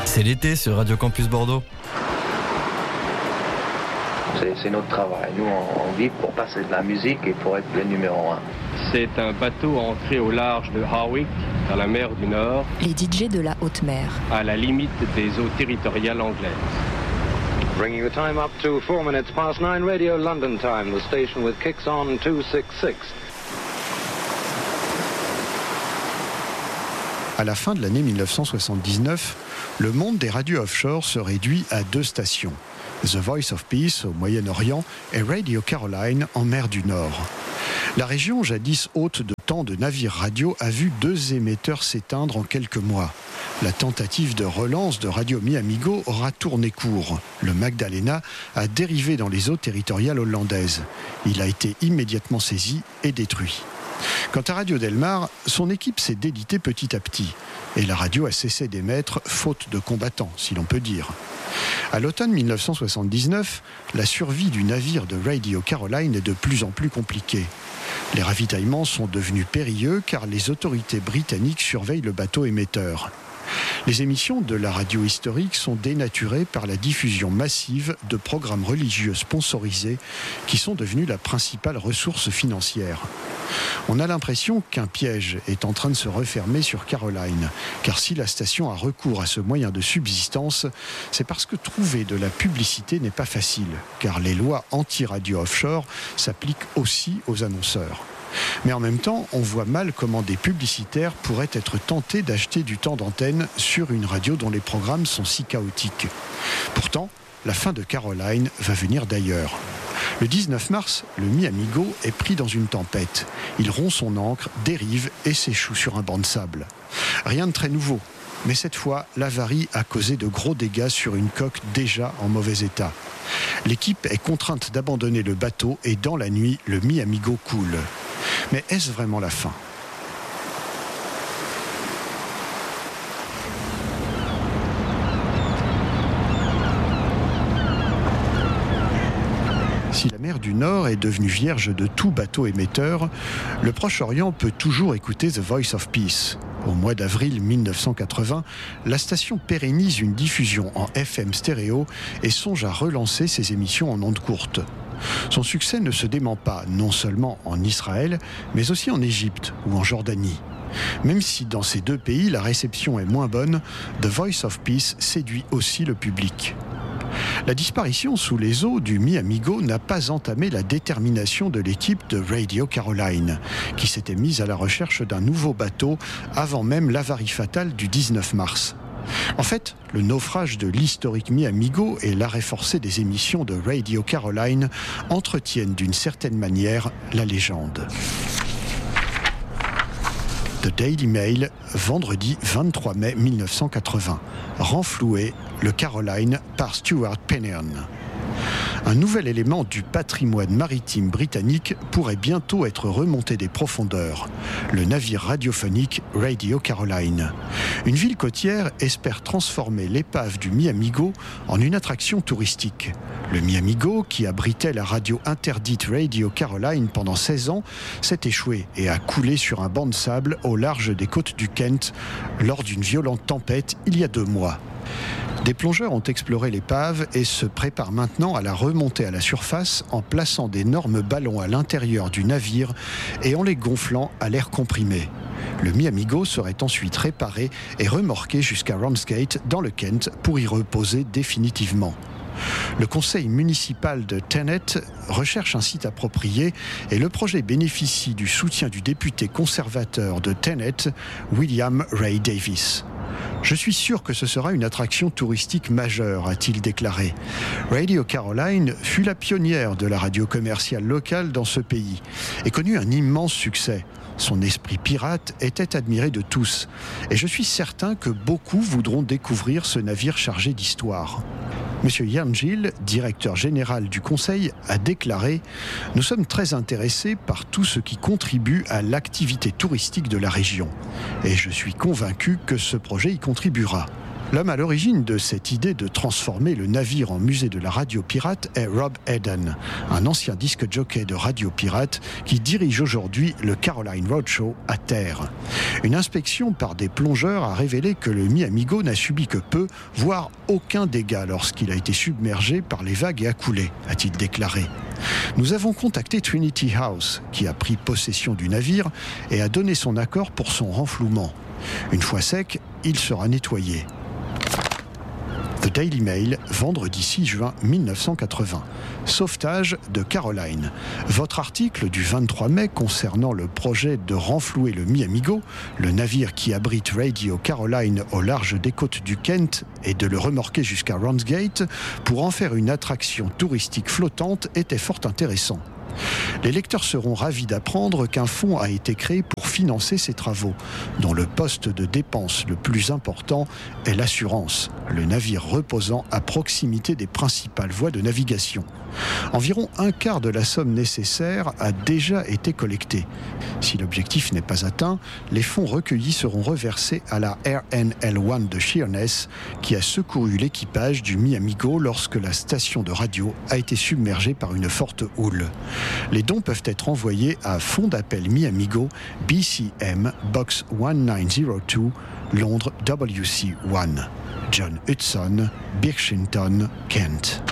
C'est l'été sur Radio Campus Bordeaux. C'est notre travail. Nous, on vit pour passer de la musique et pour être le numéro 1. C'est un bateau ancré au large de Harwich, dans la mer du Nord. Les DJ de la haute mer. À la limite des eaux territoriales anglaises. Bringing the time up to 4 minutes past 9 Radio London time, the station with kicks on 266. À la fin de l'année 1979, le monde des radios offshore se réduit à 2 stations. The Voice of Peace au Moyen-Orient et Radio Caroline en mer du Nord. La région, jadis haute de tant de navires radio, a vu 2 émetteurs s'éteindre en quelques mois. La tentative de relance de Radio Mi-Amigo aura tourné court. Le Magdalena a dérivé dans les eaux territoriales hollandaises. Il a été immédiatement saisi et détruit. Quant à Radio Delmar, son équipe s'est délitée petit à petit. Et la radio a cessé d'émettre, faute de combattants, si l'on peut dire. À l'automne 1979, la survie du navire de Radio Caroline est de plus en plus compliquée. Les ravitaillements sont devenus périlleux car les autorités britanniques surveillent le bateau émetteur. Les émissions de la radio historique sont dénaturées par la diffusion massive de programmes religieux sponsorisés qui sont devenus la principale ressource financière. On a l'impression qu'un piège est en train de se refermer sur Caroline, car si la station a recours à ce moyen de subsistance, c'est parce que trouver de la publicité n'est pas facile, car les lois anti-radio offshore s'appliquent aussi aux annonceurs. Mais en même temps, on voit mal comment des publicitaires pourraient être tentés d'acheter du temps d'antenne sur une radio dont les programmes sont si chaotiques. Pourtant, la fin de Caroline va venir d'ailleurs. Le 19 mars, le Mi-Amigo est pris dans une tempête. Il rompt son ancre, dérive et s'échoue sur un banc de sable. Rien de très nouveau, mais cette fois, l'avarie a causé de gros dégâts sur une coque déjà en mauvais état. L'équipe est contrainte d'abandonner le bateau et dans la nuit, le Mi-Amigo coule. Mais est-ce vraiment la fin ? Si la mer du Nord est devenue vierge de tout bateau émetteur, le Proche-Orient peut toujours écouter The Voice of Peace. Au mois d'avril 1980, la station pérennise une diffusion en FM stéréo et songe à relancer ses émissions en ondes courtes. Son succès ne se dément pas, non seulement en Israël, mais aussi en Égypte ou en Jordanie. Même si dans ces 2 pays la réception est moins bonne, The Voice of Peace séduit aussi le public. La disparition sous les eaux du Mi-Amigo n'a pas entamé la détermination de l'équipe de Radio Caroline, qui s'était mise à la recherche d'un nouveau bateau avant même l'avarie fatale du 19 mars. En fait, le naufrage de l'historique Mi-Amigo et l'arrêt forcé des émissions de Radio Caroline entretiennent d'une certaine manière la légende. The Daily Mail, vendredi 23 mai 1980. Renfloué, le Caroline par Stuart Pennehan. Un nouvel élément du patrimoine maritime britannique pourrait bientôt être remonté des profondeurs. Le navire radiophonique Radio Caroline. Une ville côtière espère transformer l'épave du Mi-Amigo en une attraction touristique. Le Mi-Amigo, qui abritait la radio interdite Radio Caroline pendant 16 ans, s'est échoué et a coulé sur un banc de sable au large des côtes du Kent lors d'une violente tempête il y a 2 mois. Des plongeurs ont exploré l'épave et se préparent maintenant à la remonter à la surface en plaçant d'énormes ballons à l'intérieur du navire et en les gonflant à l'air comprimé. Le Mi-Amigo serait ensuite réparé et remorqué jusqu'à Ramsgate dans le Kent pour y reposer définitivement. Le conseil municipal de Thanet recherche un site approprié et le projet bénéficie du soutien du député conservateur de Thanet, William Ray Davis. Je suis sûr que ce sera une attraction touristique majeure, a-t-il déclaré. Radio Caroline fut la pionnière de la radio commerciale locale dans ce pays et connut un immense succès. Son esprit pirate était admiré de tous et je suis certain que beaucoup voudront découvrir ce navire chargé d'histoire. Monsieur Ian Gill, directeur général du Conseil, a déclaré « Nous sommes très intéressés par tout ce qui contribue à l'activité touristique de la région. Et je suis convaincu que ce projet y contribuera. L'homme à l'origine de cette idée de transformer le navire en musée de la radio pirate est Rob Eden, un ancien disque jockey de radio pirate qui dirige aujourd'hui le Caroline Roadshow à terre. Une inspection par des plongeurs a révélé que le Mi-Amigo n'a subi que peu, voire aucun dégât lorsqu'il a été submergé par les vagues et a coulé, a-t-il déclaré. Nous avons contacté Trinity House, qui a pris possession du navire et a donné son accord pour son renflouement. Une fois sec, il sera nettoyé. The Daily Mail, vendredi 6 juin 1980. Sauvetage de Caroline. Votre article du 23 mai concernant le projet de renflouer le Mi-Amigo, le navire qui abrite Radio Caroline au large des côtes du Kent, et de le remorquer jusqu'à Ramsgate pour en faire une attraction touristique flottante était fort intéressant. Les lecteurs seront ravis d'apprendre qu'un fonds a été créé pour financer ces travaux, dont le poste de dépense le plus important est l'assurance, le navire reposant à proximité des principales voies de navigation. Environ un quart de la somme nécessaire a déjà été collecté. Si l'objectif n'est pas atteint, les fonds recueillis seront reversés à la RNL1 de Sheerness, qui a secouru l'équipage du Mi-Amigo lorsque la station de radio a été submergée par une forte houle. Les dons peuvent être envoyés à Fonds d'appel Mi-Amigo, BCM, Box 1902, Londres WC1. John Hudson, Birchington, Kent.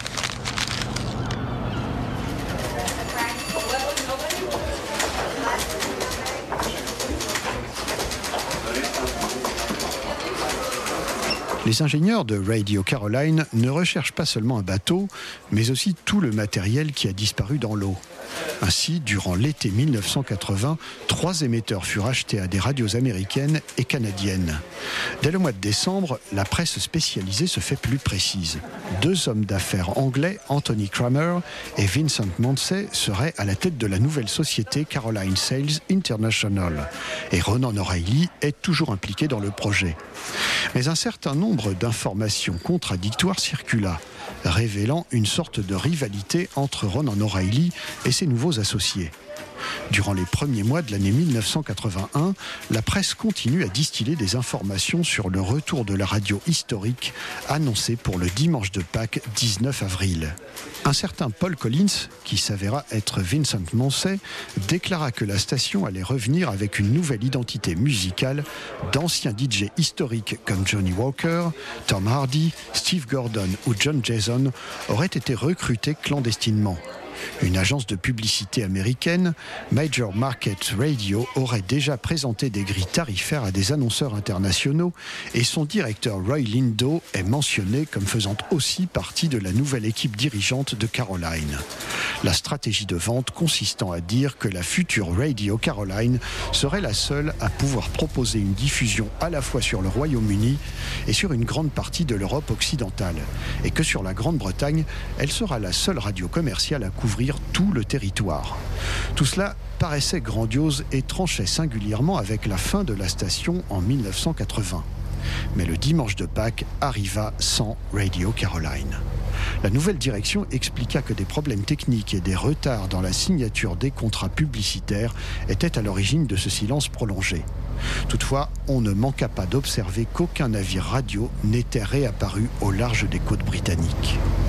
Les ingénieurs de Radio Caroline ne recherchent pas seulement un bateau, mais aussi tout le matériel qui a disparu dans l'eau. Ainsi, durant l'été 1980, 3 émetteurs furent achetés à des radios américaines et canadiennes. Dès le mois de décembre, la presse spécialisée se fait plus précise. 2 hommes d'affaires anglais, Anthony Kramer et Vincent Mansey, seraient à la tête de la nouvelle société Caroline Sales International. Et Ronan O'Reilly est toujours impliqué dans le projet. Mais un certain nombre d'informations contradictoires circula, révélant une sorte de rivalité entre Ronan O'Reilly et ses nouveaux associés. Durant les premiers mois de l'année 1981, la presse continue à distiller des informations sur le retour de la radio historique annoncé pour le dimanche de Pâques 19 avril. Un certain Paul Collins, qui s'avéra être Vincent Mansey, déclara que la station allait revenir avec une nouvelle identité musicale d'anciens DJ historiques comme Johnny Walker, Tom Hardy, Steve Gordon ou John Jason auraient été recrutés clandestinement. Une agence de publicité américaine, Major Market Radio, aurait déjà présenté des grilles tarifaires à des annonceurs internationaux et son directeur Roy Lindo est mentionné comme faisant aussi partie de la nouvelle équipe dirigeante de Caroline. La stratégie de vente consistant à dire que la future Radio Caroline serait la seule à pouvoir proposer une diffusion à la fois sur le Royaume-Uni et sur une grande partie de l'Europe occidentale, et que sur la Grande-Bretagne, elle sera la seule radio commerciale à couvrir tout le territoire. Tout cela paraissait grandiose et tranchait singulièrement avec la fin de la station en 1980. Mais le dimanche de Pâques arriva sans Radio Caroline. La nouvelle direction expliqua que des problèmes techniques et des retards dans la signature des contrats publicitaires étaient à l'origine de ce silence prolongé. Toutefois, on ne manqua pas d'observer qu'aucun navire radio n'était réapparu au large des côtes britanniques.